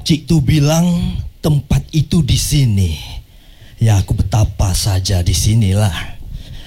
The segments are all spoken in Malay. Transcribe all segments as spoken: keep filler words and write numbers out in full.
Pakcik tu bilang tempat itu di sini. Ya, aku betapa saja di sinilah.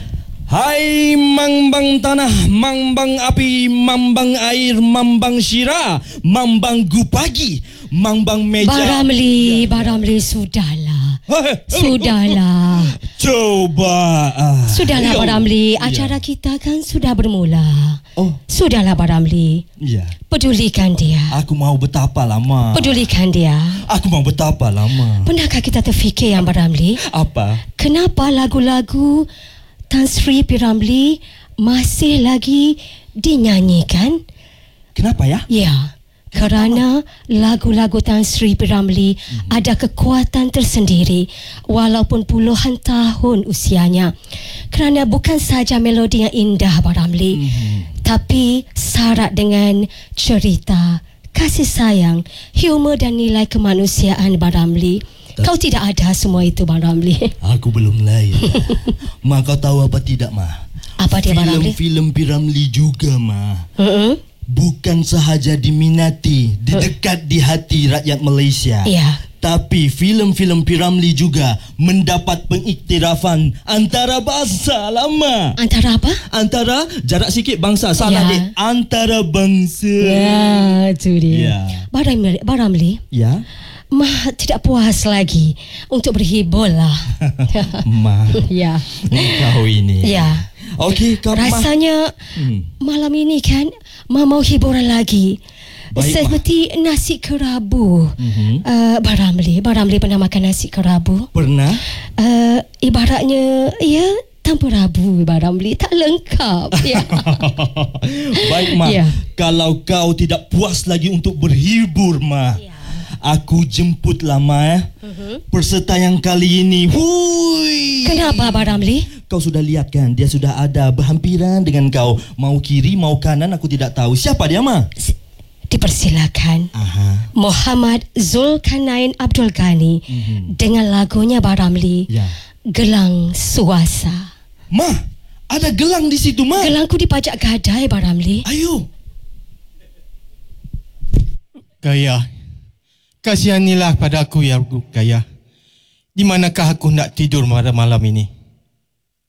Hai mambang tanah, mambang api, mambang air, mambang syira, mambang gupagi, mambang meja. Baramli, Baramli, sudahlah. Sudahlah. Coba. Uh, Sudahlah ya, Baramli, ya. acara kita kan sudah bermula. Oh. Sudahlah Baramli. Ya. Pedulikan dia. Aku mau betapa lama. Pedulikan dia. Aku mau betapa lama. Pernahkah kita terfikir yang Baramli? Apa? Kenapa lagu-lagu Tan Sri P. Ramlee masih lagi dinyanyikan? Kenapa ya? Ya, kerana lagu-lagu Tan Sri P. Ramlee hmm. ada kekuatan tersendiri walaupun puluhan tahun usianya. Kerana bukan saja melodi yang indah Pak Ramlee, hmm. tapi syarat dengan cerita, kasih sayang, humor dan nilai kemanusiaan Pak Ramlee. Kau tidak ada semua itu Bang Ramlee. Aku belum lahir. Ma, kau tahu apa tidak, Ma? Apa dia Bang Ramlee? Film-film P. Ramlee juga, Ma. Uh-uh. Bukan sahaja diminati, didekat uh. di hati rakyat Malaysia. Ya. Tapi filem-filem P. Ramlee juga mendapat pengiktirafan antara bangsa lama. Antara apa? Antara jarak sikit bangsa. Salah ya. dek. Antara bangsa. Ya, itu dia. Ya. Bang Ramlee, Bang Ramlee. Ya. Ma tidak puas lagi untuk berhibur lah. Ma. Ya. Kau ini. Ya. Okey, kau rasanya hmm. malam ini kan Ma mau hiburan lagi. Baik, seperti Ma. Nasi kerabu. Mm-hmm. Uh, Bang Ramlee, Bang Ramlee pernah makan nasi kerabu? Pernah. Uh, ibaratnya ya tanpa rabu Bang Ramlee tak lengkap. Ya. Baik Ma. Ya. Kalau kau tidak puas lagi untuk berhibur Ma. Ya. Aku jemput lama eh. Uh-huh. Peserta yang kali ini. Hui. Kenapa Abang Ramlee? Kau sudah lihat kan, dia sudah ada berhampiran dengan kau. Mau kiri, mau kanan, aku tidak tahu. Siapa dia, Ma? Dipersilakan. Aha. Muhammad Zulkarnain Abdul Ghani uh-huh. dengan lagunya Abang Ramlee. Ya. Gelang Suasa. Ma, ada gelang di situ, Ma. Gelangku dipajak gadai Abang Ramlee. Ayo. Gaya. Kasihanilah pada aku ya Gaya. Di manakah aku nak tidur pada malam ini?